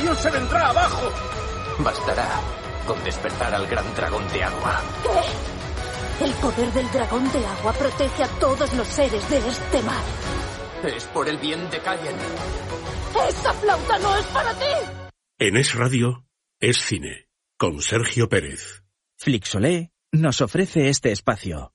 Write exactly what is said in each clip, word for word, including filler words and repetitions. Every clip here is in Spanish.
civilización se vendrá abajo. Bastará con despertar al gran dragón de agua. ¿Qué? El poder del dragón de agua protege a todos los seres de este mar. Es por el bien de Cayen. ¡Esa flauta no es para ti! En Es Radio, Es Cine, con Sergio Pérez. Flixolé nos ofrece este espacio.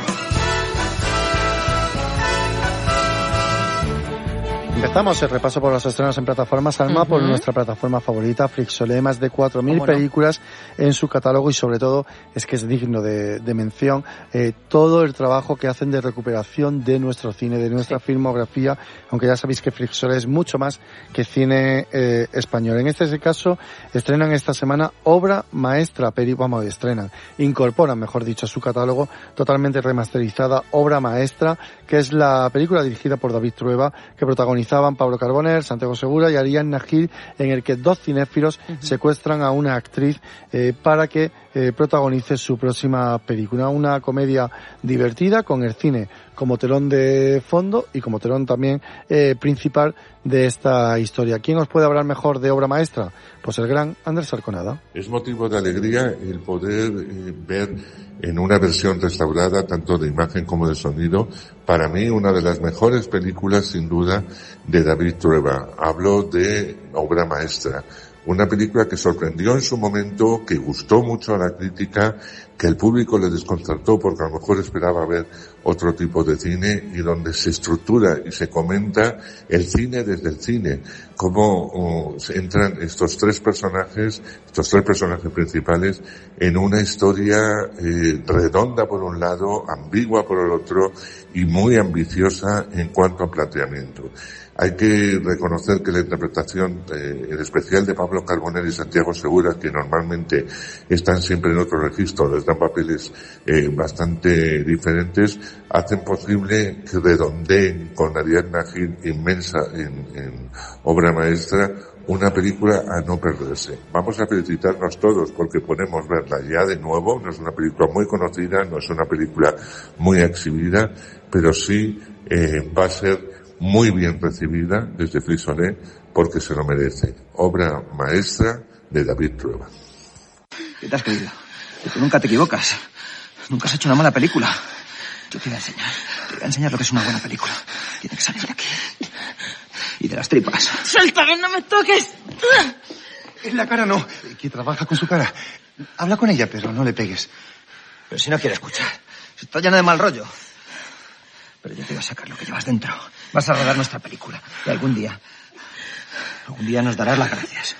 Empezamos el repaso por los estrenos en plataformas, Alma, uh-huh. por nuestra plataforma favorita, Flixolé, más de cuatro mil películas no? en su catálogo, y sobre todo es que es digno de, de mención eh, todo el trabajo que hacen de recuperación de nuestro cine, de nuestra sí. filmografía, aunque ya sabéis que Flixolé es mucho más que cine eh, español. En este caso, estrenan esta semana obra maestra, peri, vamos, estrenan, incorporan, mejor dicho, a su catálogo totalmente remasterizada, obra maestra, que es la película dirigida por David Trueba, que protagoniza Pablo Carbonell, Santiago Segura y Ariadna Gil, en el que dos cinéfilos uh-huh. secuestran a una actriz eh, para que eh, protagonice su próxima película. Una comedia divertida con el cine como telón de fondo y como telón también eh, principal de esta historia. ¿Quién os puede hablar mejor de obra maestra? Pues el gran Andrés Arconada. Es motivo de alegría el poder eh, ver en una versión restaurada, tanto de imagen como de sonido, para mí una de las mejores películas, sin duda, de David Trueba. Hablo de obra maestra. Una película que sorprendió en su momento, que gustó mucho a la crítica, que el público le desconcertó porque a lo mejor esperaba ver otro tipo de cine, y donde se estructura y se comenta el cine desde el cine, cómo uh, entran estos tres personajes, estos tres personajes principales en una historia eh, redonda por un lado, ambigua por el otro y muy ambiciosa en cuanto a planteamiento. Hay que reconocer que la interpretación, eh, en especial de Pablo Carbonell y Santiago Segura, que normalmente están siempre en otro registro, les dan papeles eh, bastante diferentes, hacen posible que redondeen con Ariadna Gil inmensa en, en obra maestra una película a no perderse. Vamos a felicitarnos todos porque podemos verla ya de nuevo. No es una película muy conocida, no es una película muy exhibida, pero sí eh, va a ser muy bien recibida desde Flixolé porque se lo merece. Obra maestra de David Trueba. ¿Qué te has creído? Que tú nunca te equivocas. Nunca has hecho una mala película. Yo te voy a enseñar. Te voy a enseñar lo que es una buena película. Tiene que salir de aquí. Y de las tripas. ¡Suéltame, no me toques! En la cara no. Que trabaja con su cara. Habla con ella, pero no le pegues. Pero si no quiere escuchar. Si está llena de mal rollo. Pero yo te voy a sacar lo que llevas dentro. Vas a rodar nuestra película. Y algún día... Algún día nos darás las gracias.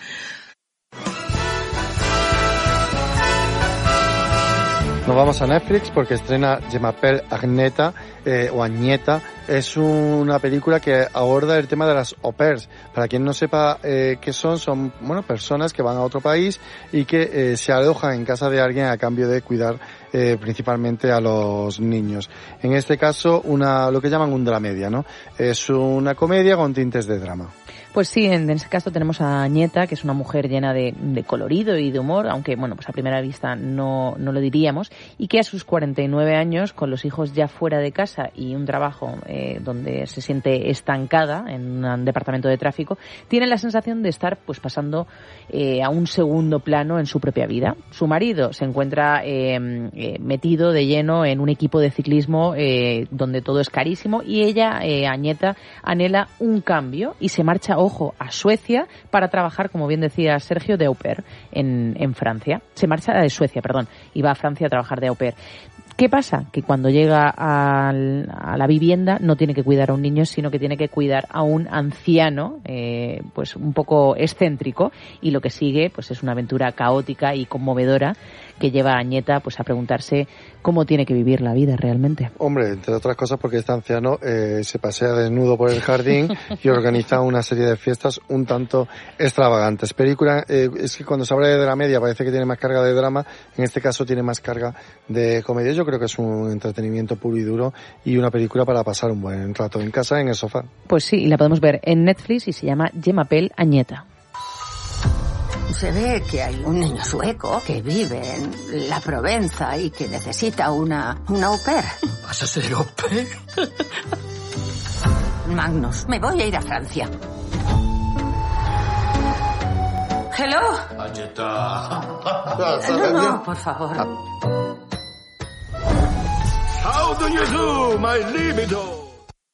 Nos vamos a Netflix porque estrena Je m'appelle Agneta, eh, o Agneta. Es una película que aborda el tema de las au pairs. Para quien no sepa eh, qué son, son bueno personas que van a otro país y que eh, se alojan en casa de alguien a cambio de cuidar eh, principalmente a los niños. En este caso, una lo que llaman un dramedia, ¿no? Es una comedia con tintes de drama. Pues sí, en ese caso tenemos a Agneta, que es una mujer llena de, de colorido y de humor, aunque bueno, pues a primera vista no, no lo diríamos, y que a sus cuarenta y nueve años, con los hijos ya fuera de casa y un trabajo eh, donde se siente estancada en un departamento de tráfico, tiene la sensación de estar pues pasando eh, a un segundo plano en su propia vida. Su marido se encuentra eh, eh, metido de lleno en un equipo de ciclismo eh, donde todo es carísimo, y ella, eh, Agneta, anhela un cambio y se marcha, ojo, a Suecia para trabajar, como bien decía Sergio, de au pair en, en Francia. Se marcha de Suecia, perdón, y va a Francia a trabajar de au pair. ¿Qué pasa? Que cuando llega al, a la vivienda no tiene que cuidar a un niño, sino que tiene que cuidar a un anciano, eh, pues un poco excéntrico, y lo que sigue pues es una aventura caótica y conmovedora que lleva a Agneta pues a preguntarse cómo tiene que vivir la vida realmente. Hombre, entre otras cosas porque este anciano eh, se pasea desnudo por el jardín y organiza una serie de fiestas un tanto extravagantes. Película, eh, es que cuando se habla de dramedia parece que tiene más carga de drama, en este caso tiene más carga de comedia. Yo creo que es un entretenimiento puro y duro y una película para pasar un buen rato en casa, en el sofá. Pues sí, y la podemos ver en Netflix y se llama Je m'appelle Agneta. Se ve que hay un niño sueco que vive en la Provenza y que necesita una, una au pair. ¿Vas a ser au pair? Magnus, me voy a ir a Francia. Hello. Agneta. No, no, por favor. How do you do, my libido?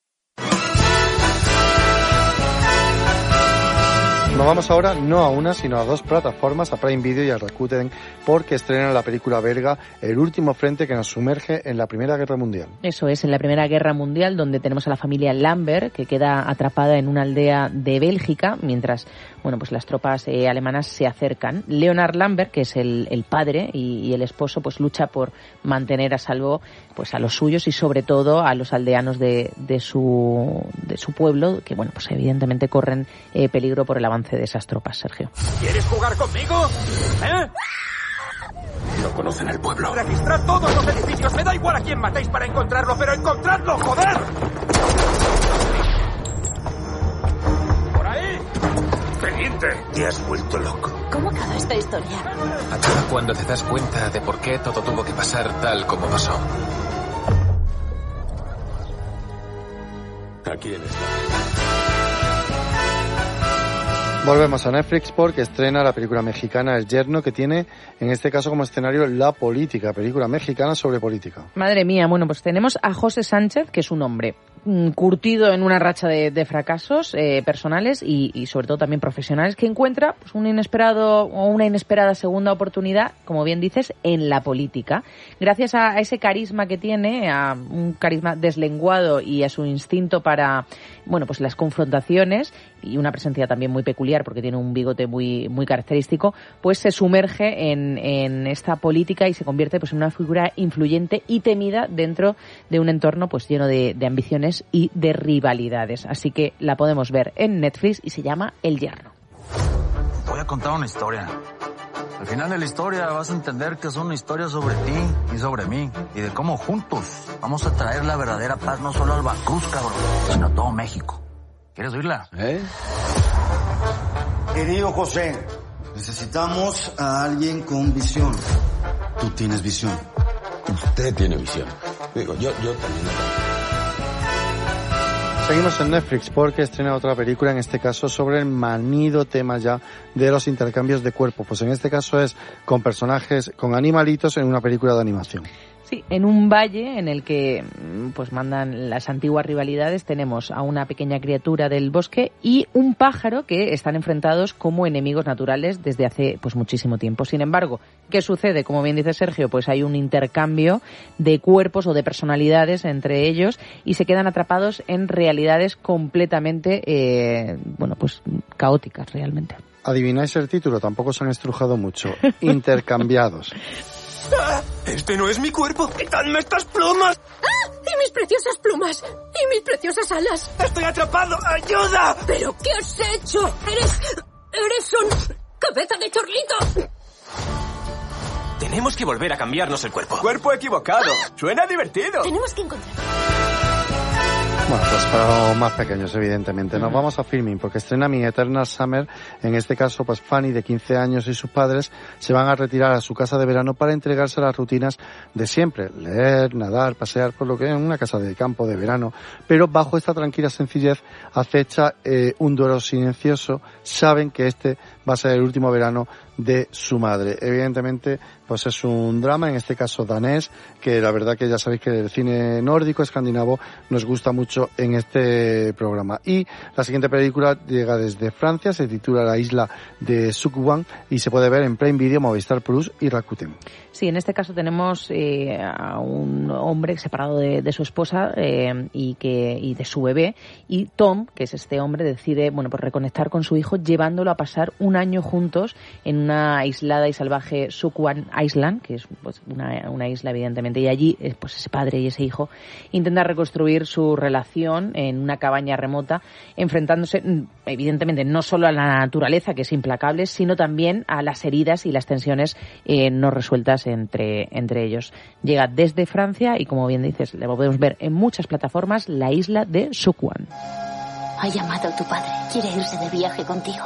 Nos vamos ahora no a una, sino a dos plataformas, a Prime Video y a Rakuten, porque estrenan la película belga El último frente, que nos sumerge en la Primera Guerra Mundial. Eso es, en la Primera Guerra Mundial, donde tenemos a la familia Lambert, que queda atrapada en una aldea de Bélgica, mientras bueno, pues las tropas eh, alemanas se acercan. Leonard Lambert, que es el, el padre y, y el esposo, pues lucha por mantener a salvo pues a los suyos y sobre todo a los aldeanos de, de su de su pueblo, que bueno, pues evidentemente corren eh, peligro por el avance de esas tropas, Sergio. ¿Quieres jugar conmigo? ¿Eh? No conocen el pueblo. Registrad todos los edificios. Me da igual a quién matéis para encontrarlo, pero encontradlo, joder. Por ahí. Teniente, te has vuelto loco. ¿Cómo acaba esta historia? Acaba cuando te das cuenta de por qué todo tuvo que pasar tal como pasó. ¿A quién está? Volvemos a Netflix porque estrena la película mexicana El Yerno, que tiene en este caso como escenario la política, película mexicana sobre política. Madre mía, bueno, pues tenemos a José Sánchez, que es un hombre curtido en una racha de, de fracasos eh, personales y, y sobre todo también profesionales, que encuentra pues, un inesperado o una inesperada segunda oportunidad, como bien dices, en la política. Gracias a, a ese carisma que tiene, a un carisma deslenguado y a su instinto para, bueno, pues las confrontaciones y una presencia también muy peculiar porque tiene un bigote muy muy característico, pues se sumerge en, en esta política y se convierte pues en una figura influyente y temida dentro de un entorno pues lleno de, de ambiciones y de rivalidades. Así que la podemos ver en Netflix y se llama El Yerno. Te voy a contar una historia. Al final de la historia vas a entender que es una historia sobre ti y sobre mí y de cómo juntos vamos a traer la verdadera paz no solo al Veracruz, cabrón, sino a todo México. ¿Quieres oírla? ¿Eh? Querido José, necesitamos a alguien con visión. Tú tienes visión. Usted tiene visión. Digo, yo, yo también la tengo. Seguimos en Netflix porque estrena otra película, en este caso sobre el manido tema ya de los intercambios de cuerpo. Pues en este caso es con personajes, con animalitos en una película de animación. Sí, en un valle en el que pues mandan las antiguas rivalidades tenemos a una pequeña criatura del bosque y un pájaro que están enfrentados como enemigos naturales desde hace pues muchísimo tiempo. Sin embargo, ¿qué sucede? Como bien dice Sergio, pues hay un intercambio de cuerpos o de personalidades entre ellos y se quedan atrapados en realidades completamente, eh, bueno, pues caóticas realmente. ¿Adivináis el título? Tampoco se han estrujado mucho. Intercambiados. ¡Este no es mi cuerpo! ¡Quitadme estas plumas! ¡Ah! ¡Y mis preciosas plumas! ¡Y mis preciosas alas! ¡Estoy atrapado! ¡Ayuda! ¿Pero qué has hecho? ¡Eres... eres un... cabeza de chorlito! Tenemos que volver a cambiarnos el cuerpo. ¡Cuerpo equivocado! ¡Ah! ¡Suena divertido! Tenemos que encontrar... Bueno, pues para los más pequeños, evidentemente. Nos vamos a Filmin porque estrena Mi Eternal Summer. En este caso, pues Fanny, de quince años, y sus padres se van a retirar a su casa de verano para entregarse a las rutinas de siempre. Leer, nadar, pasear, por lo que en una casa de campo de verano. Pero bajo esta tranquila sencillez acecha eh, un duelo silencioso. Saben que este va a ser el último verano de su madre. Evidentemente, pues es un drama, en este caso danés, que la verdad que ya sabéis que el cine nórdico, escandinavo, nos gusta mucho en este programa. Y la siguiente película llega desde Francia, se titula La isla de Sukwan y se puede ver en Prime Video, Movistar Plus y Rakuten. Sí, en este caso tenemos eh, a un hombre separado de, de su esposa eh, y que y de su bebé, y Tom, que es este hombre, decide bueno pues reconectar con su hijo llevándolo a pasar un año juntos en una aislada y salvaje Sukwan Island, que es pues una, una isla evidentemente, y allí pues ese padre y ese hijo intentan reconstruir su relación en una cabaña remota, enfrentándose evidentemente no solo a la naturaleza, que es implacable, sino también a las heridas y las tensiones eh, no resueltas entre entre ellos. Llega desde Francia y, como bien dices, le podemos ver en muchas plataformas, La isla de Sukwan. Ha llamado a tu padre. Quiere irse de viaje contigo.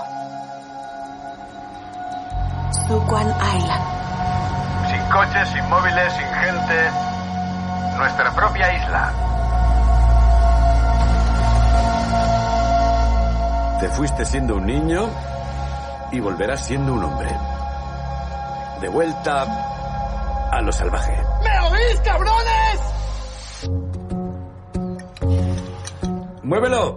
Sukwan Island. Sin coches, sin móviles, sin gente. Nuestra propia isla. Te fuiste siendo un niño y volverás siendo un hombre. De vuelta a lo salvaje. ¿Me oís, cabrones? ¡Muévelo!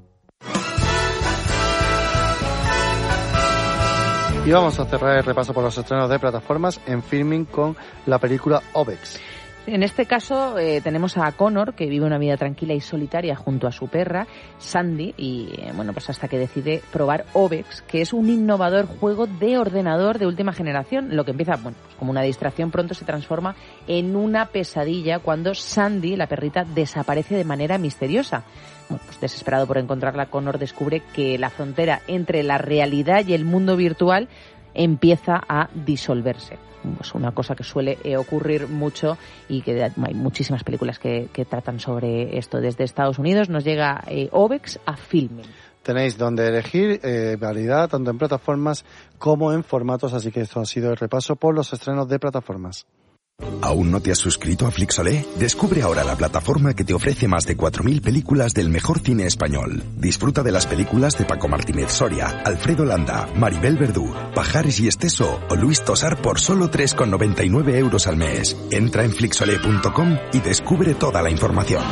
Y vamos a cerrar el repaso por los estrenos de plataformas en Filmin con la película Obex. En este caso eh, tenemos a Connor, que vive una vida tranquila y solitaria junto a su perra, Sandy, y eh, bueno, pues hasta que decide probar Obex, que es un innovador juego de ordenador de última generación. Lo que empieza, bueno, pues como una distracción, pronto se transforma en una pesadilla cuando Sandy, la perrita, desaparece de manera misteriosa. Bueno, pues desesperado por encontrarla, Connor descubre que la frontera entre la realidad y el mundo virtual empieza a disolverse. Pues una cosa que suele eh, ocurrir mucho y que hay muchísimas películas que, que tratan sobre esto. Desde Estados Unidos nos llega eh, Obex a Filmin. Tenéis donde elegir eh, variedad tanto en plataformas como en formatos, así que esto ha sido el repaso por los estrenos de plataformas. ¿Aún no te has suscrito a Flixolé? Descubre ahora la plataforma que te ofrece más de cuatro mil películas del mejor cine español. Disfruta de las películas de Paco Martínez Soria, Alfredo Landa, Maribel Verdú, Pajares y Esteso o Luis Tosar por solo tres con noventa y nueve euros al mes. Entra en flixolé punto com y descubre toda la información.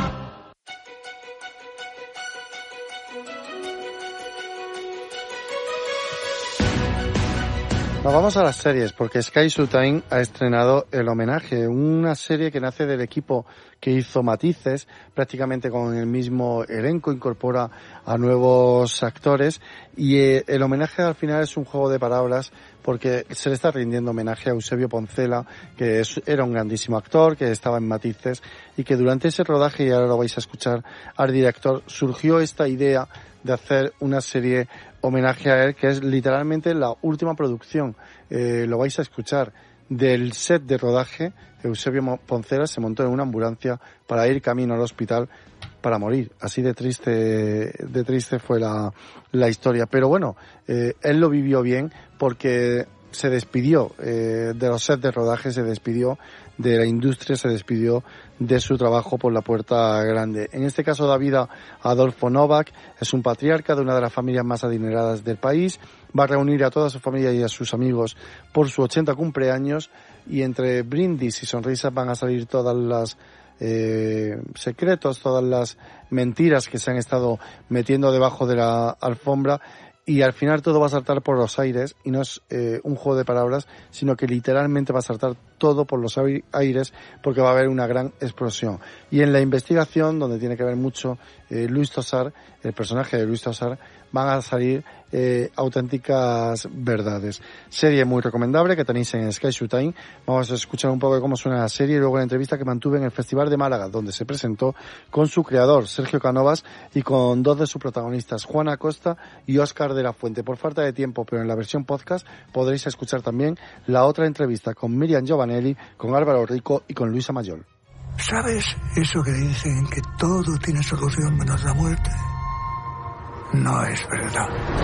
Nos vamos a las series, porque Sky Showtime ha estrenado El Homenaje, una serie que nace del equipo que hizo Matices, prácticamente con el mismo elenco, incorpora a nuevos actores, y eh, El Homenaje al final es un juego de palabras, porque se le está rindiendo homenaje a Eusebio Poncela, que es, era un grandísimo actor, que estaba en Matices, y que durante ese rodaje, y ahora lo vais a escuchar al director, surgió esta idea de hacer una serie homenaje a él, que es literalmente la última producción, eh, lo vais a escuchar, del set de rodaje. Eusebio Poncela se montó en una ambulancia para ir camino al hospital para morir. Así de triste, de triste fue la, la historia. Pero bueno, eh, él lo vivió bien porque se despidió eh, de los sets de rodaje, se despidió de la industria, se despidió de su trabajo por la puerta grande. En este caso da vida a Adolfo Novak, es un patriarca de una de las familias más adineradas del país, va a reunir a toda su familia y a sus amigos por su ochenta cumpleaños, y entre brindis y sonrisas van a salir todas las eh, secretos, todas las mentiras que se han estado metiendo debajo de la alfombra, y al final todo va a saltar por los aires, y no es eh, un juego de palabras, sino que literalmente va a saltar todo por los aires, porque va a haber una gran explosión. Y en la investigación, donde tiene que ver mucho eh, Luis Tosar, el personaje de Luis Tosar, van a salir eh, auténticas verdades. Serie muy recomendable que tenéis en Sky Showtime. Vamos a escuchar un poco de cómo suena la serie y luego la entrevista que mantuve en el Festival de Málaga, donde se presentó con su creador, Sergio Canovas, y con dos de sus protagonistas, Juana Acosta y Óscar de la Fuente. Por falta de tiempo, pero en la versión podcast podréis escuchar también la otra entrevista con Miriam Giovanelli, con Álvaro Rico y con Luisa Mayol. ¿Sabes eso que dicen, que todo tiene solución menos la muerte? No es verdad.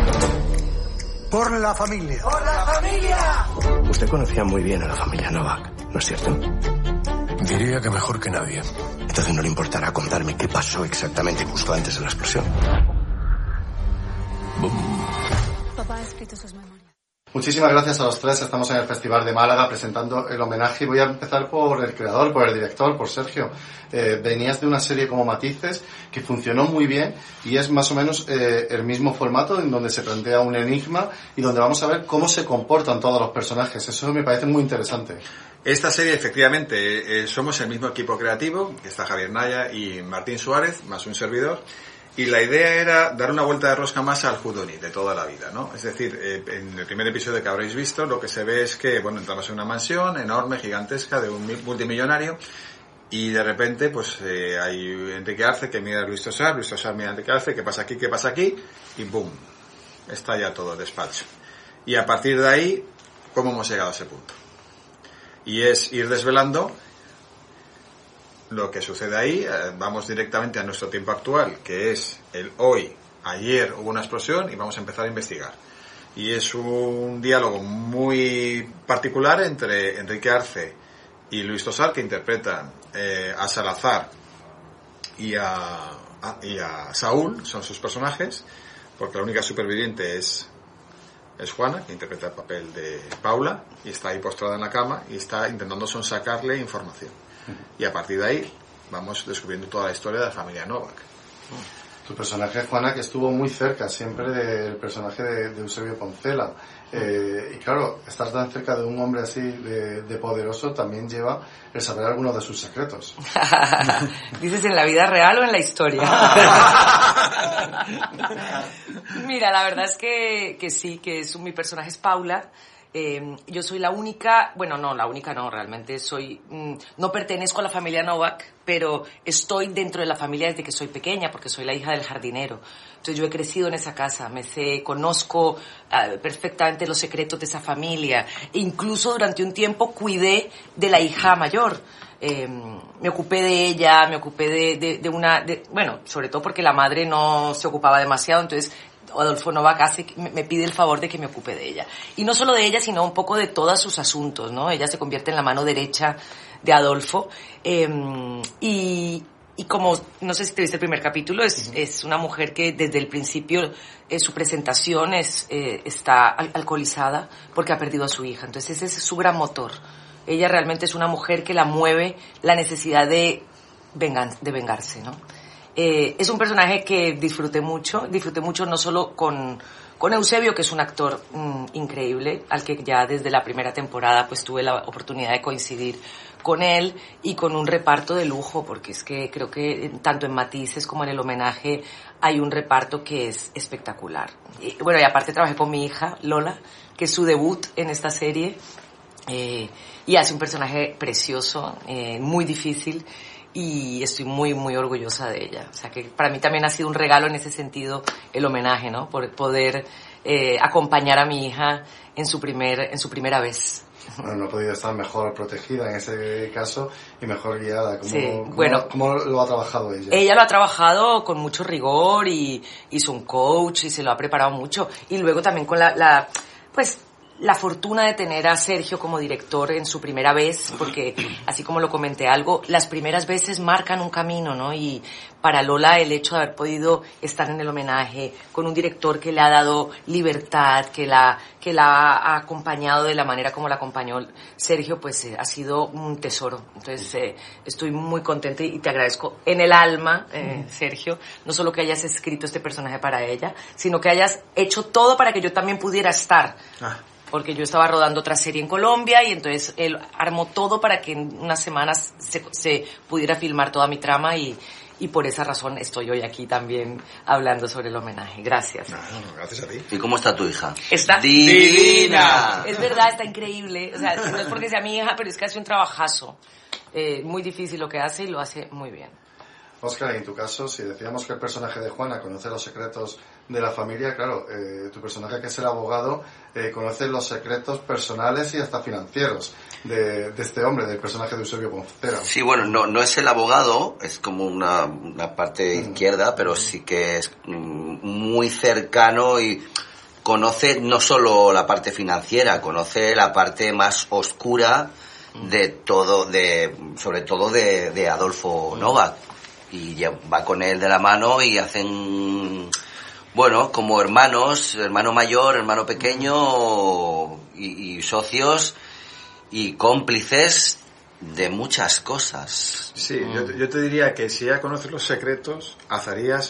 Por la familia. ¡Por la familia! Usted conocía muy bien a la familia Novak, ¿no es cierto? Diría que mejor que nadie. Entonces no le importará contarme qué pasó exactamente justo antes de la explosión. Papá ha escrito sus memorias. Muchísimas gracias a los tres. Estamos en el Festival de Málaga presentando el homenaje. Voy a empezar por el creador, por el director, por Sergio. Eh, venías de una serie como Matices que funcionó muy bien y es más o menos eh, el mismo formato, en donde se plantea un enigma y donde vamos a ver cómo se comportan todos los personajes. Eso me parece muy interesante. Esta serie, efectivamente, eh, somos el mismo equipo creativo, que está Javier Naya y Martín Suárez, más un servidor. Y la idea era dar una vuelta de rosca más al whodunit de toda la vida, ¿no? Es decir, eh, en el primer episodio que habréis visto, lo que se ve es que, bueno, entramos en una mansión enorme, gigantesca, de un multimillonario, y de repente, pues, eh, hay Enrique Arce que mira a Luis Tosar, Luis Tosar mira a Enrique Arce, ¿qué pasa aquí, qué pasa aquí? Y ¡boom! Está ya todo el despacho. Y a partir de ahí, ¿cómo hemos llegado a ese punto? Y es ir desvelando lo que sucede ahí. eh, vamos directamente a nuestro tiempo actual, que es el hoy. Ayer hubo una explosión y vamos a empezar a investigar. Y es un diálogo muy particular entre Enrique Arce y Luis Tosar, que interpretan eh, a Salazar y a, a, y a Saúl, son sus personajes, porque la única superviviente es es Juana, que interpreta el papel de Paula, y está ahí postrada en la cama y está intentando sonsacarle información. Y a partir de ahí vamos descubriendo toda la historia de la familia Novak. Tu personaje, Juana, que estuvo muy cerca siempre del personaje de, de Eusebio Poncela. Eh, y claro, estar tan cerca de un hombre así de, de poderoso también lleva el saber algunos de sus secretos. ¿Dices en la vida real o en la historia? Mira, la verdad es que, que sí, que es, mi personaje es Paula. Eh, yo soy la única, bueno, no, la única no, realmente soy, mm, no pertenezco a la familia Novak, pero estoy dentro de la familia desde que soy pequeña, porque soy la hija del jardinero. Entonces yo he crecido en esa casa, me sé, conozco uh, perfectamente los secretos de esa familia. E incluso durante un tiempo cuidé de la hija mayor. Eh, me ocupé de ella, me ocupé de, de, de una, de, bueno, sobre todo porque la madre no se ocupaba demasiado, entonces Adolfo Novak hace, me pide el favor de que me ocupe de ella. Y no solo de ella, sino un poco de todos sus asuntos, ¿no? Ella se convierte en la mano derecha de Adolfo. Eh, y, y como, no sé si te viste el primer capítulo, es, uh-huh. es una mujer que desde el principio, eh, su presentación es, eh, está al- alcoholizada porque ha perdido a su hija. Entonces ese es su gran motor. Ella realmente es una mujer que la mueve la necesidad de, vengan- de vengarse, ¿no? Eh, es un personaje que disfruté mucho, disfruté mucho no solo con, con Eusebio, que es un actor mm, increíble, al que ya desde la primera temporada pues tuve la oportunidad de coincidir con él, y con un reparto de lujo, porque es que creo que tanto en Matices como en el homenaje hay un reparto que es espectacular. Y, bueno, y aparte trabajé con mi hija, Lola, que es su debut en esta serie, eh, y hace un personaje precioso, eh, muy difícil, y estoy muy, muy orgullosa de ella. O sea que para mí también ha sido un regalo en ese sentido el homenaje, ¿no? Por poder eh, acompañar a mi hija en su primer, en su primera vez. Bueno, no ha podido estar mejor protegida en ese caso y mejor guiada. ¿Cómo, Sí, cómo, bueno, ¿Cómo lo ha trabajado ella? Ella lo ha trabajado con mucho rigor y hizo un coach y se lo ha preparado mucho. Y luego también con la, la pues, la fortuna de tener a Sergio como director en su primera vez, porque así como lo comenté algo, las primeras veces marcan un camino, ¿no? Y para Lola el hecho de haber podido estar en el homenaje con un director que le ha dado libertad, que la, que la ha acompañado de la manera como la acompañó Sergio, pues eh, ha sido un tesoro. Entonces eh, estoy muy contenta y te agradezco en el alma, eh, Sergio, no solo que hayas escrito este personaje para ella, sino que hayas hecho todo para que yo también pudiera estar. Ah. Porque yo estaba rodando otra serie en Colombia y entonces él armó todo para que en unas semanas se, se pudiera filmar toda mi trama, y, y por esa razón estoy hoy aquí también hablando sobre el homenaje. Gracias. No, no, gracias a ti. ¿Y cómo está tu hija? Está divina. Es verdad, está increíble. O sea, no es porque sea mi hija, pero es que hace un trabajazo. Eh, muy difícil lo que hace y lo hace muy bien. Óscar, en tu caso, si decíamos que el personaje de Juana conoce los secretos de la familia, claro, eh, tu personaje, que es el abogado, eh, conoce los secretos personales y hasta financieros de, de este hombre, del personaje de Eusebio Poncela. Sí, bueno, no, no es el abogado, es como una, una parte mm. izquierda, pero sí que es mm, muy cercano y conoce no solo la parte financiera, conoce la parte más oscura de todo, de sobre todo de, de Adolfo mm. Novak. Y ya va con él de la mano y hacen, bueno, como hermanos, hermano mayor, hermano pequeño y, y socios y cómplices de muchas cosas. Sí, mm. yo, yo te diría que si ya conoces los secretos, Azarías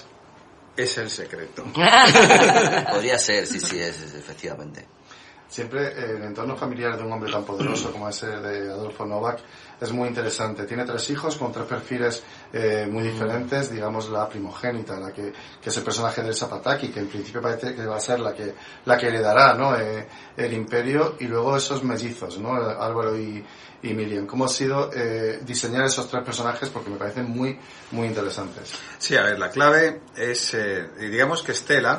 es el secreto. Podría ser, sí, sí, es, es efectivamente. Siempre eh, el entorno familiar de un hombre tan poderoso como es el de Adolfo Novak es muy interesante. Tiene tres hijos con tres perfiles eh, muy diferentes. Digamos, la primogénita, la que, que es el personaje de Elsa Pataki, que en principio parece que va a ser la que la que heredará, ¿no? eh, el imperio, y luego esos mellizos, ¿no? Álvaro y, y Miriam. ¿Cómo ha sido eh, diseñar esos tres personajes? Porque me parecen muy, muy interesantes. Sí, a ver, la clave es, eh, digamos que Estela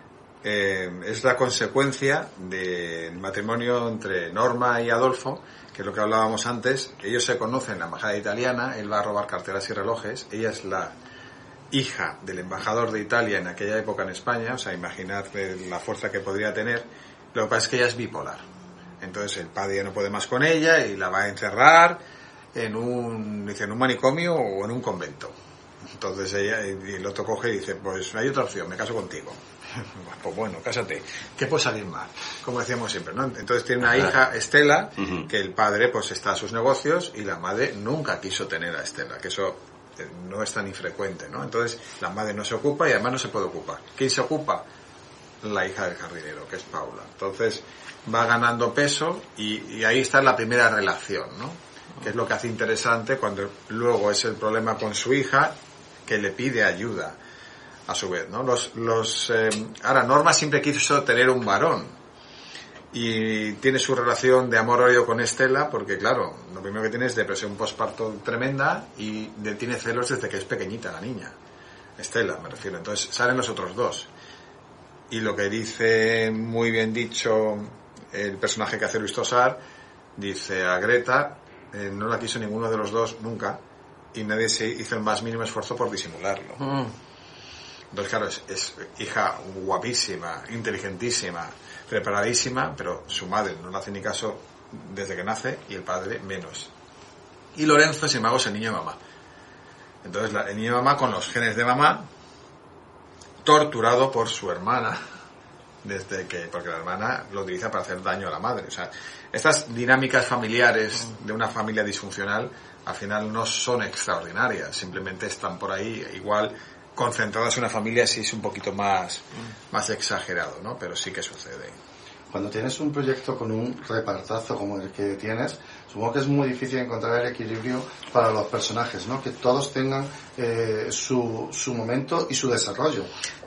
eh, es la consecuencia del matrimonio entre Norma y Adolfo, que es lo que hablábamos antes. Ellos se conocen en la embajada italiana, él va a robar carteras y relojes, ella es la hija del embajador de Italia en aquella época en España, o sea, imaginad la fuerza que podría tener. Lo que pasa es que ella es bipolar, entonces el padre ya no puede más con ella y la va a encerrar en un, dice, en un manicomio o en un convento. Entonces ella, y el otro coge y dice, pues hay otra opción, me caso contigo. Pues bueno, cásate. ¿Qué puede salir mal? Como decíamos siempre, ¿no? Entonces tiene una hija, Estela, uh-huh. que el padre pues está a sus negocios y la madre nunca quiso tener a Estela, que eso no es tan infrecuente, ¿no? Entonces la madre no se ocupa y además no se puede ocupar. ¿Quién se ocupa? La hija del jardinero, que es Paula. Entonces va ganando peso y, y ahí está la primera relación, ¿no? Que es lo que hace interesante cuando luego es el problema con su hija, que le pide ayuda a su vez, ¿no? Los, los, eh, ahora, Norma siempre quiso tener un varón y tiene su relación de amor-odio con Estela porque, claro, lo primero que tiene es depresión postparto tremenda y de, tiene celos desde que es pequeñita la niña, Estela me refiero. Entonces salen los otros dos y lo que dice muy bien dicho el personaje que hace Luis Tosar, dice a Greta eh, no la quiso ninguno de los dos nunca y nadie se hizo el más mínimo esfuerzo por disimularlo. Mm. Entonces, claro, es, es hija guapísima, inteligentísima, preparadísima, pero su madre no le hace ni caso desde que nace y el padre menos. Y Lorenzo, sin embargo, es el niño de mamá. Entonces, la, el niño de mamá con los genes de mamá, torturado por su hermana, desde que porque la hermana lo utiliza para hacer daño a la madre. O sea, estas dinámicas familiares de una familia disfuncional, al final no son extraordinarias, simplemente están por ahí, igual concentradas en una familia sí es un poquito más, más exagerado, ¿no? Pero sí que sucede. Cuando tienes un proyecto con un repartazo como el que tienes, supongo que es muy difícil encontrar el equilibrio para los personajes, ¿no? Que todos tengan eh, su, su momento y su desarrollo.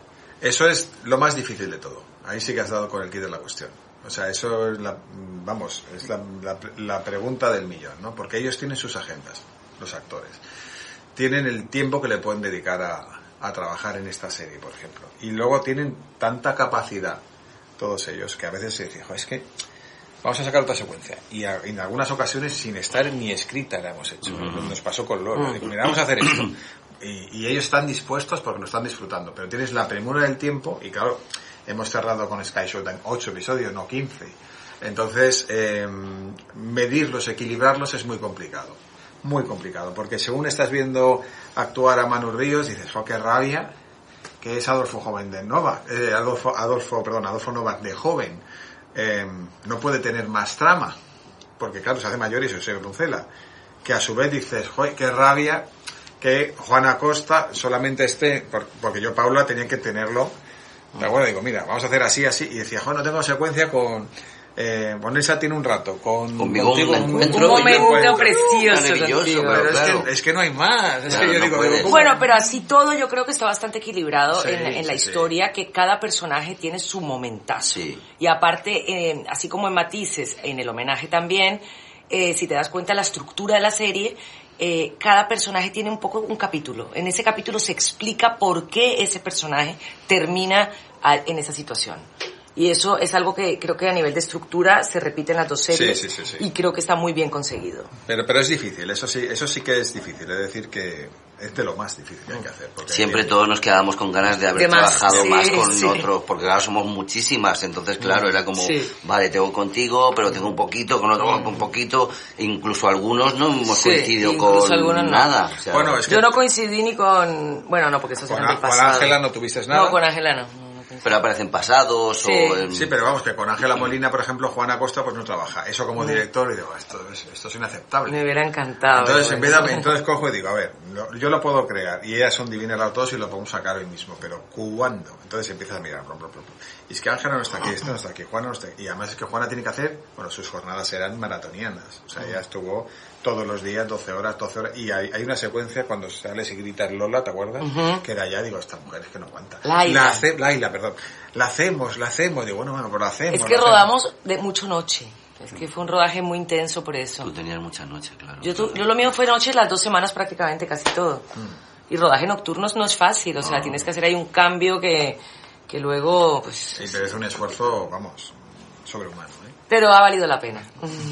Eso es lo más difícil de todo. Ahí sí que has dado con el quid de la cuestión. O sea, eso es la, vamos, es la, la, la pregunta del millón, ¿no? Porque ellos tienen sus agendas, los actores. Tienen el tiempo que le pueden dedicar a a trabajar en esta serie, por ejemplo. Y luego tienen tanta capacidad, todos ellos, que a veces se dicen, es que vamos a sacar otra secuencia. Y a, en algunas ocasiones, sin estar ni escrita, la hemos hecho. Uh-huh. Nos pasó con Lola. Uh-huh. Digo, mira, vamos a hacer esto. Y, y ellos están dispuestos porque lo están disfrutando. Pero tienes la premura del tiempo, y claro, hemos cerrado con Sky Showtime ocho episodios, no quince. Entonces, eh, medirlos, equilibrarlos es muy complicado. Muy complicado, porque según estás viendo actuar a Manu Ríos, dices, oh, qué rabia, que es Adolfo Joven de Novak, eh, Adolfo, Adolfo, perdón, Adolfo Novak de joven, eh, no puede tener más trama, porque claro, se hace mayor y se broncela, que a su vez dices, joder, qué rabia que Juan Acosta solamente esté, porque yo, Paula, tenía que tenerlo, de acuerdo, digo, mira, vamos a hacer así, así, y decía, joder, no tengo secuencia con... Eh, Vanessa tiene un rato con conmigo contigo, un, encuentro, un momento precioso, maravilloso, pero pero es, claro. que, es que no hay más, es claro, que yo no digo, digo bueno, pero así todo yo creo que está bastante equilibrado sí, en, en la sí, historia, sí. que cada personaje tiene su momentazo. Sí. Y aparte, eh, así como en matices, en el homenaje también, eh, si te das cuenta la estructura de la serie, eh, cada personaje tiene un poco un capítulo. En ese capítulo se explica por qué ese personaje termina a, en esa situación. Y eso es algo que creo que a nivel de estructura se repite en las dos series, sí, sí, sí, sí. y creo que está muy bien conseguido. Pero pero es difícil, eso sí, eso sí que es difícil, es decir que es de lo más difícil que hay que hacer. Siempre todos nos quedamos con ganas de haber de más, trabajado sí, más con sí. otros, porque ahora somos muchísimas, entonces claro, era como, sí. vale, tengo contigo, pero tengo un poquito, con otro un poquito, incluso algunos no hemos sí, coincidido con nada. No. O sea, bueno, es que yo no coincidí ni con, bueno, no, porque eso con, es el pasado. Con Ángela no tuviste nada. No, con Ángela no. Pero aparecen pasados sí. o... En... Sí, pero vamos, que con Ángela Molina, por ejemplo, Juan Acosta pues no trabaja. Eso como director, y digo, esto es, esto es inaceptable. Me hubiera encantado. Entonces, en vez de, entonces cojo y digo, a ver, lo, yo lo puedo crear, y ellas son divinas las dos y lo podemos sacar hoy mismo, pero ¿cuándo? Entonces empiezas a mirar, brum, brum, brum. Y es que Ángela no está aquí, esto no está aquí, Juana no está aquí. Y además es que Juana tiene que hacer, bueno, sus jornadas eran maratonianas. O sea, ella estuvo todos los días, doce horas, doce horas. Y hay, hay una secuencia cuando sales y gritas Lola, ¿te acuerdas? Uh-huh. Que era ya, digo, esta mujer es que no aguanta. Laila. La hace, Laila, perdón. La hacemos, la hacemos. Digo, bueno, bueno, pues la hacemos. Es que hacemos. rodamos de mucho noche. Es que fue un rodaje muy intenso por eso. Tú tenías mucha noche, claro. Yo, tu, yo lo mío fue noche las dos semanas prácticamente, casi todo. Mm. Y rodaje nocturnos no es fácil, o sea, no. Tienes que hacer ahí un cambio que, que luego, pues... Sí, pero es un esfuerzo, vamos, sobrehumano, ¿eh? Pero ha valido la pena.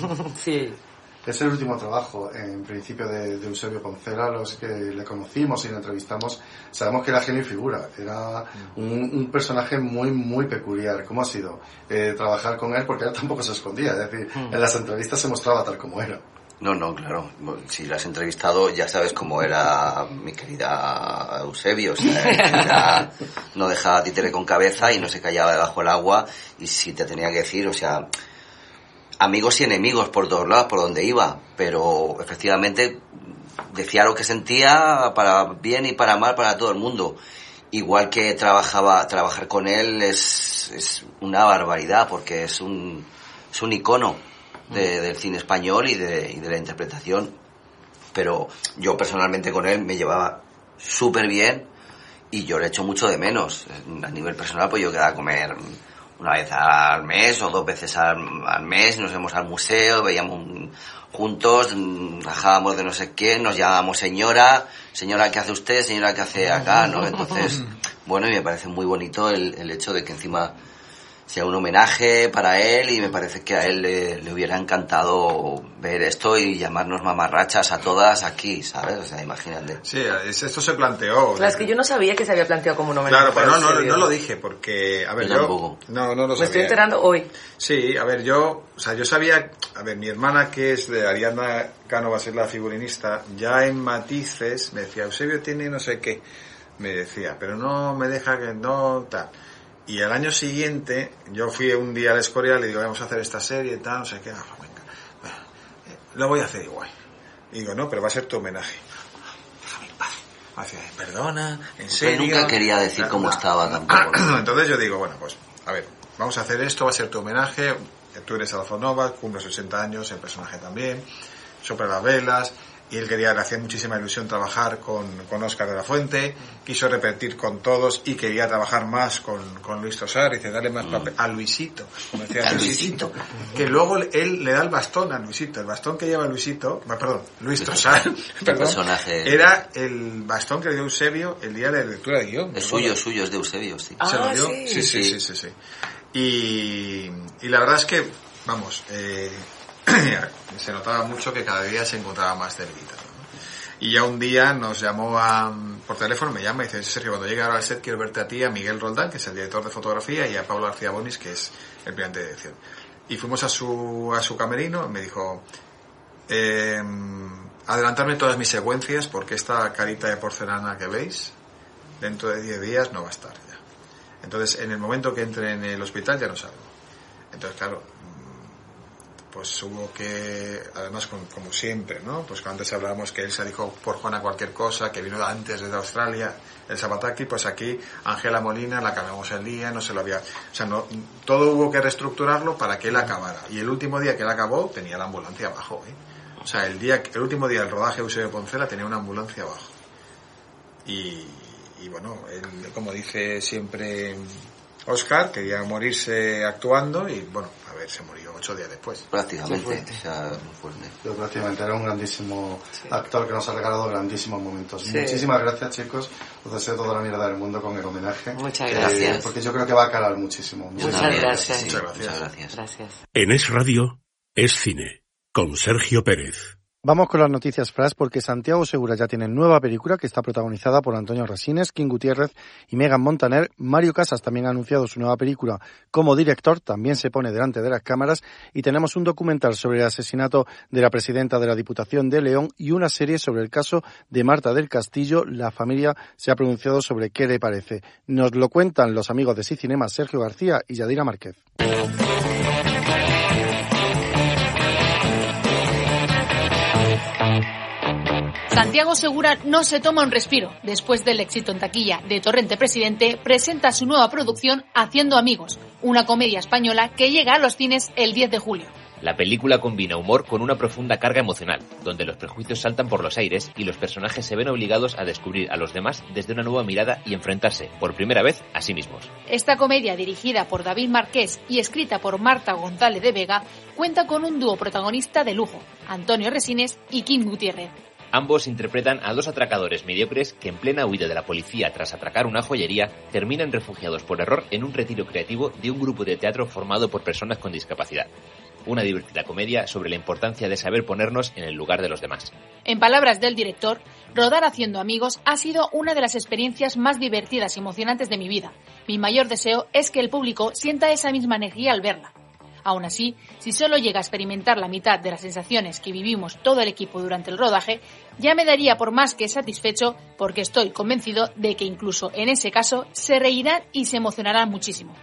Sí. Es el último trabajo, en principio, de, de Eusebio Poncela. Los que le conocimos y le entrevistamos sabemos que era genio y figura. Era un, un personaje muy, muy peculiar. ¿Cómo ha sido eh, trabajar con él? Porque él tampoco se escondía. Es decir, mm. en las entrevistas se mostraba tal como era. No, no, claro. Si la has entrevistado ya sabes cómo era mi querida Eusebio. O sea, ella no dejaba títere con cabeza y no se callaba debajo del agua. Y si te tenía que decir, o sea, amigos y enemigos por todos lados, por donde iba. Pero efectivamente decía lo que sentía para bien y para mal para todo el mundo. Igual que trabajaba, trabajar con él es, es una barbaridad porque es un, es un icono. De, del cine español y de, y de la interpretación, pero yo personalmente con él me llevaba súper bien y yo le echo mucho de menos. A nivel personal, pues yo quedaba a comer una vez al mes o dos veces al, al mes, nos íbamos al museo, veíamos un, juntos, bajábamos de no sé quién, nos llamábamos señora, señora, ¿qué hace usted? Señora, ¿qué hace acá? ¿No? Entonces, bueno, y me parece muy bonito el, el hecho de que encima sea un homenaje para él y me parece que a él le, le hubiera encantado ver esto y llamarnos mamarrachas a todas aquí, ¿sabes? O sea, imagínate. Sí, esto se planteó. Claro, es que yo no sabía que se había planteado como un homenaje. Claro, pero no, no, no lo dije porque, a ver, yo... yo no, no lo sabía. Me estoy enterando hoy. Sí, a ver, yo, o sea, yo sabía, a ver, mi hermana que es de Ariadna Cano, va a ser la figurinista, ya en Matices me decía, Eusebio tiene no sé qué, me decía, pero no me deja que no, tal. Y al año siguiente, yo fui un día al Escorial y le digo, vamos a hacer esta serie y tal, no sé qué, ah, venga, bueno, eh, lo voy a hacer igual. Y digo, no, pero va a ser tu homenaje. Déjame en paz. Hace, perdona, en serio. Yo nunca quería decir cómo estaba tampoco. Entonces yo digo, bueno, pues, a ver, vamos a hacer esto, va a ser tu homenaje, tú eres Adolfo Nova, cumples ochenta años, el personaje también, sopla las velas. Y él quería, le hacía muchísima ilusión trabajar con, con Óscar de la Fuente, quiso repetir con todos y quería trabajar más con, con Luis Tosar, y dice, dale más papel a Luisito, como decía a Luisito, Luisito, que luego él le da el bastón a Luisito, el bastón que lleva Luisito, perdón, Luis Tosar, perdón, personaje... era el bastón que le dio Eusebio el día de la lectura de guión. Es suyo, suyo, es de Eusebio, sí. ¿Se ah, lo dio? Sí. Sí, sí, sí, sí, sí. Y, y la verdad es que, vamos, eh, se notaba mucho que cada día se encontraba más cerquita, ¿no? Y ya un día nos llamó a, por teléfono, me llama y dice, Sergio, cuando llegue ahora al set quiero verte a ti, a Miguel Roldán, que es el director de fotografía, y a Pablo García Bonis, que es el presidente de dirección. Y fuimos a su, a su camerino, y me dijo, eh, adelantarme todas mis secuencias porque esta carita de porcelana que veis, dentro de diez días no va a estar ya. Entonces, en el momento que entre en el hospital ya no salgo. Entonces, claro, pues hubo que, además con, como siempre, ¿no? Pues antes hablábamos que él se dijo por Juana cualquier cosa, que vino antes desde Australia, el Sabataki, pues aquí Ángela Molina la cambiamos el día, no se lo había, o sea, no, todo hubo que reestructurarlo para que él acabara. Y el último día que él acabó tenía la ambulancia abajo, ¿eh? O sea, el día, el último día del rodaje de Eusebio Poncela tenía una ambulancia abajo. Y, y bueno, él, como dice siempre Óscar, quería morirse actuando y bueno, a ver, se murió ocho días después. Prácticamente, o sea, muy fuerte. Yo prácticamente era un grandísimo sí. actor que nos ha regalado grandísimos momentos. Sí. Muchísimas gracias, chicos. Os deseo toda la mierda del mundo con el homenaje. Muchas gracias. Eh, porque yo creo que va a calar muchísimo. Muchas, Muchas gracias. Sí, muchas gracias. Muchas gracias. Gracias. En Es Radio, Es Cine, con Sergio Pérez. Vamos con las noticias flash porque Santiago Segura ya tiene nueva película que está protagonizada por Antonio Resines, King Gutiérrez y Megan Montaner. Mario Casas también ha anunciado su nueva película como director, también se pone delante de las cámaras y tenemos un documental sobre el asesinato de la presidenta de la Diputación de León y una serie sobre el caso de Marta del Castillo. La familia se ha pronunciado sobre qué le parece. Nos lo cuentan los amigos de Sí Cinema, Sergio García y Yadira Márquez. Santiago Segura no se toma un respiro. Después del éxito en taquilla de Torrente Presidente, presenta su nueva producción Haciendo Amigos, una comedia española que llega a los cines el diez de julio. La película combina humor con una profunda carga emocional, donde los prejuicios saltan por los aires y los personajes se ven obligados a descubrir a los demás desde una nueva mirada y enfrentarse, por primera vez, a sí mismos. Esta comedia, dirigida por David Marqués y escrita por Marta González de Vega, cuenta con un dúo protagonista de lujo, Antonio Resines y King Gutiérrez. Ambos interpretan a dos atracadores mediocres que en plena huida de la policía tras atracar una joyería terminan refugiados por error en un retiro creativo de un grupo de teatro formado por personas con discapacidad. Una divertida comedia sobre la importancia de saber ponernos en el lugar de los demás. En palabras del director, rodar Haciendo Amigos ha sido una de las experiencias más divertidas y emocionantes de mi vida. Mi mayor deseo es que el público sienta esa misma energía al verla. Aún así, si solo llega a experimentar la mitad de las sensaciones que vivimos todo el equipo durante el rodaje, ya me daría por más que satisfecho, porque estoy convencido de que incluso en ese caso se reirán y se emocionarán muchísimo.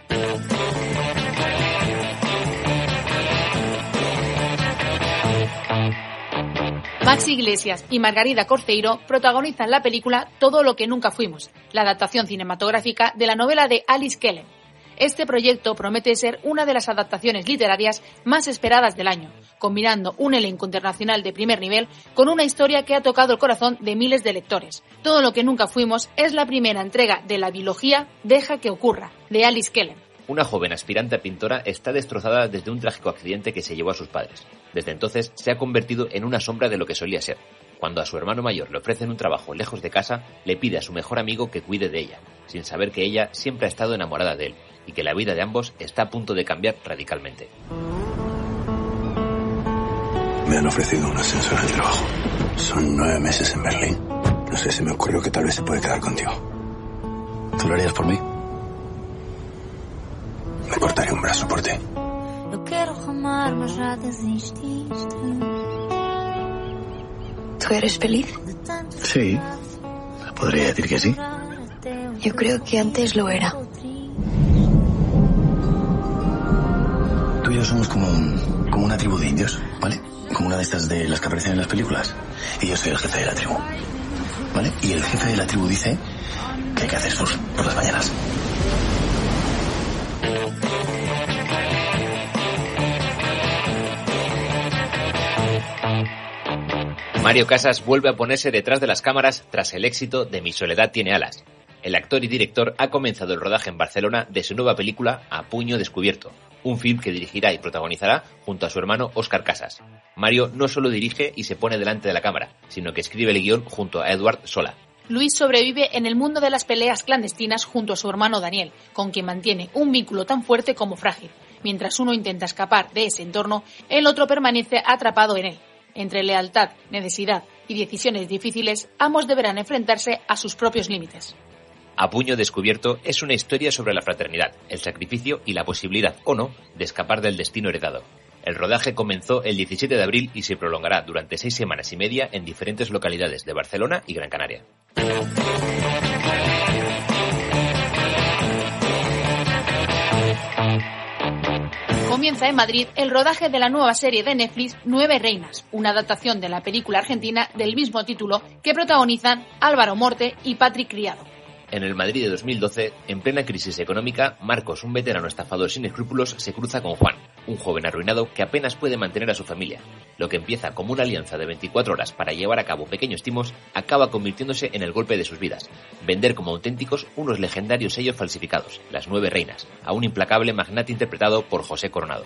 Maxi Iglesias y Margarida Corceiro protagonizan la película Todo lo que nunca fuimos, la adaptación cinematográfica de la novela de Alice Kellen. Este proyecto promete ser una de las adaptaciones literarias más esperadas del año, combinando un elenco internacional de primer nivel con una historia que ha tocado el corazón de miles de lectores. Todo lo que nunca fuimos es la primera entrega de la biología Deja que ocurra, de Alice Kellen. Una joven aspirante a pintora está destrozada desde un trágico accidente que se llevó a sus padres. Desde entonces se ha convertido en una sombra de lo que solía ser. Cuando a su hermano mayor le ofrecen un trabajo lejos de casa, le pide a su mejor amigo que cuide de ella, sin saber que ella siempre ha estado enamorada de él y que la vida de ambos está a punto de cambiar radicalmente. Me han ofrecido un ascenso en el trabajo. Son nueve meses en Berlín. No sé, se me ocurrió que tal vez se puede quedar contigo. ¿Tú lo harías por mí? Me cortaría un brazo por ti. ¿Tú eres feliz? Sí, podría decir que sí. Yo creo que antes lo era. Tú y yo somos como, un, como una tribu de indios, ¿vale? Como una de estas de las que aparecen en las películas. Y yo soy el jefe de la tribu, ¿vale? Y el jefe de la tribu dice que hay que hacer surf por las mañanas. Mario Casas vuelve a ponerse detrás de las cámaras tras el éxito de Mi soledad tiene alas. El actor y director ha comenzado el rodaje en Barcelona de su nueva película A puño descubierto, un film que dirigirá y protagonizará junto a su hermano Óscar Casas. Mario no solo dirige y se pone delante de la cámara, sino que escribe el guión junto a Edward Sola. Luis sobrevive en el mundo de las peleas clandestinas junto a su hermano Daniel, con quien mantiene un vínculo tan fuerte como frágil. Mientras uno intenta escapar de ese entorno, el otro permanece atrapado en él. Entre lealtad, necesidad y decisiones difíciles, ambos deberán enfrentarse a sus propios límites. A puño descubierto es una historia sobre la fraternidad, el sacrificio y la posibilidad, o no, de escapar del destino heredado. El rodaje comenzó el diecisiete de abril y se prolongará durante seis semanas y media en diferentes localidades de Barcelona y Gran Canaria. Comienza en Madrid el rodaje de la nueva serie de Netflix Nueve Reinas, una adaptación de la película argentina del mismo título que protagonizan Álvaro Morte y Patrick Criado. En el Madrid de dos mil doce, en plena crisis económica, Marcos, un veterano estafador sin escrúpulos, se cruza con Juan, un joven arruinado que apenas puede mantener a su familia. Lo que empieza como una alianza de veinticuatro horas para llevar a cabo pequeños timos, acaba convirtiéndose en el golpe de sus vidas. Vender como auténticos unos legendarios sellos falsificados, las Nueve Reinas, a un implacable magnate interpretado por José Coronado.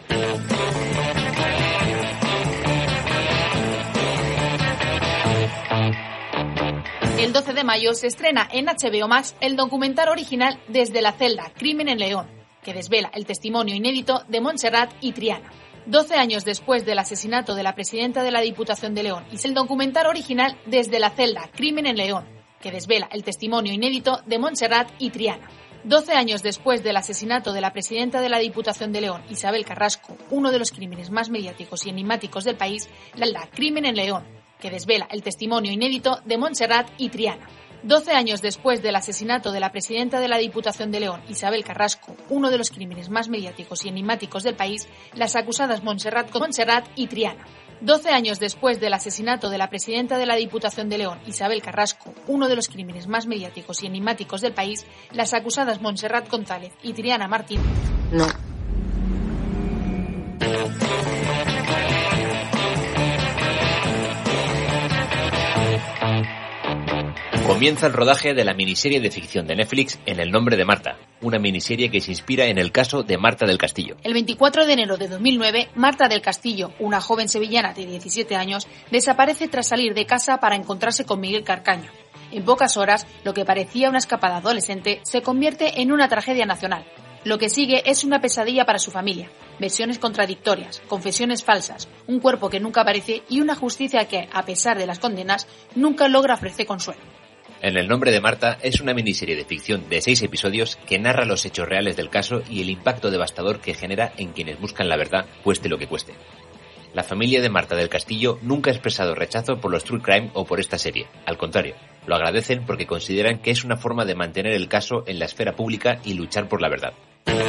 El doce de mayo se estrena en H B O Max el documental original Desde la celda, Crimen en León, que desvela el testimonio inédito de Montserrat y Triana. Doce años después del asesinato de la presidenta de la Diputación de León, y el documental original Desde la celda, Crimen en León, que desvela el testimonio inédito de Montserrat y Triana. Doce años después del asesinato de la presidenta de la Diputación de León, Isabel Carrasco, uno de los crímenes más mediáticos y enigmáticos del país, la celda, Crimen en León, que desvela el testimonio inédito de Montserrat y Triana. Doce años después del asesinato de la presidenta de la Diputación de León, Isabel Carrasco, uno de los crímenes más mediáticos y enigmáticos del país, las acusadas Montserrat, Montserrat y Triana. Doce años después del asesinato de la presidenta de la Diputación de León, Isabel Carrasco, uno de los crímenes más mediáticos y enigmáticos del país, las acusadas Montserrat González y Triana Martín. No. Comienza el rodaje de la miniserie de ficción de Netflix En el nombre de Marta, una miniserie que se inspira en el caso de Marta del Castillo. El veinticuatro de enero de dos mil nueve, Marta del Castillo, una joven sevillana de diecisiete años, desaparece tras salir de casa para encontrarse con Miguel Carcaño. En pocas horas, lo que parecía una escapada adolescente se convierte en una tragedia nacional. Lo que sigue es una pesadilla para su familia, versiones contradictorias, confesiones falsas, un cuerpo que nunca aparece y una justicia que, a pesar de las condenas, nunca logra ofrecer consuelo. En el nombre de Marta es una miniserie de ficción de seis episodios que narra los hechos reales del caso y el impacto devastador que genera en quienes buscan la verdad, cueste lo que cueste. La familia de Marta del Castillo nunca ha expresado rechazo por los true crime o por esta serie. Al contrario, lo agradecen porque consideran que es una forma de mantener el caso en la esfera pública y luchar por la verdad.